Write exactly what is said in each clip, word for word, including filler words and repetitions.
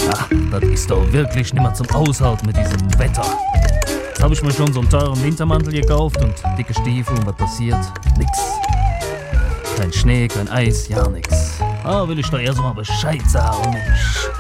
Ach, das ist doch wirklich nimmer zum Aushalten mit diesem Wetter. Jetzt habe ich mir schon so einen teuren Wintermantel gekauft und dicke Stiefel und was passiert? Nix. Kein Schnee, kein Eis, ja nix. Ah, will ich doch eher so mal Bescheid sagen, Mensch.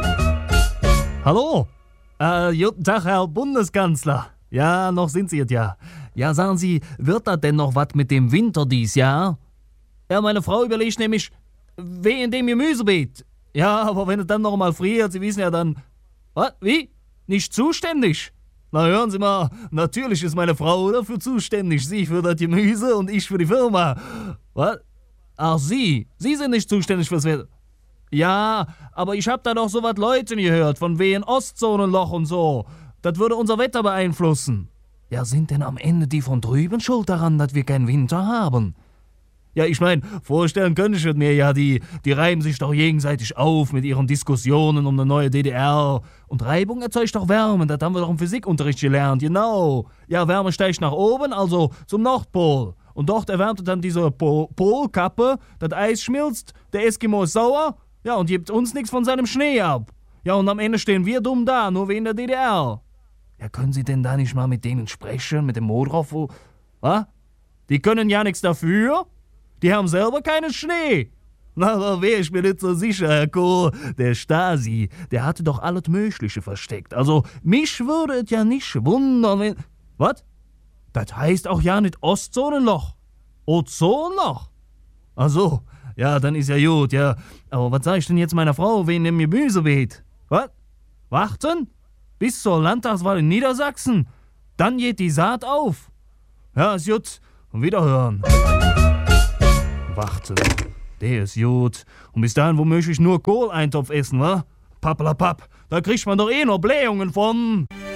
Hallo? Äh, guten Tag, Herr Bundeskanzler. Ja, noch sind Sie es ja. Ja, sagen Sie, wird da denn noch was mit dem Winter dies Jahr? Ja, meine Frau überlegt nämlich, weh in dem Gemüsebeet. Ja, aber wenn es dann noch mal friert, Sie wissen ja dann... Was? Wie? Nicht zuständig? Na, hören Sie mal, natürlich ist meine Frau dafür zuständig. Sie für das Gemüse und ich für die Firma. Was? Ach, Sie? Sie sind nicht zuständig fürs Wetter? Ja, aber ich hab da doch so was Leute gehört, von wegen Ostzonenloch und so. Das würde unser Wetter beeinflussen. Ja, sind denn am Ende die von drüben schuld daran, dass wir keinen Winter haben? Ja, ich mein, vorstellen könnte ich mir ja, die, die reiben sich doch gegenseitig auf mit ihren Diskussionen um eine neue D D R. Und Reibung erzeugt doch Wärme, das haben wir doch im Physikunterricht gelernt, genau. Ja, Wärme steigt nach oben, also zum Nordpol. Und dort erwärmt dann diese Pol- Polkappe, das Eis schmilzt, der Eskimo ist sauer, ja, und gibt uns nichts von seinem Schnee ab. Ja, und am Ende stehen wir dumm da, nur wie in der D D R. Ja, können Sie denn da nicht mal mit denen sprechen, mit dem Modroff? Was? Die können ja nichts dafür. Die haben selber keinen Schnee. Na, da wär ich mir nicht so sicher, Herr Kohl. Der Stasi, der hatte doch alles Mögliche versteckt. Also, mich würde es ja nicht wundern, wenn... Was? Das heißt auch ja nicht Ostzonenloch. Ozonloch. Ach so, ja, dann ist ja gut, ja. Aber was sag ich denn jetzt meiner Frau wegen dem Gemüsebeet? Was? Warten? Bis zur Landtagswahl in Niedersachsen? Dann geht die Saat auf. Ja, ist gut. Und wiederhören. Warten. Der ist gut. Und bis dahin womöglich nur Kohleintopf essen, wa? Pappelapapp. Da kriegt man doch eh noch Blähungen von.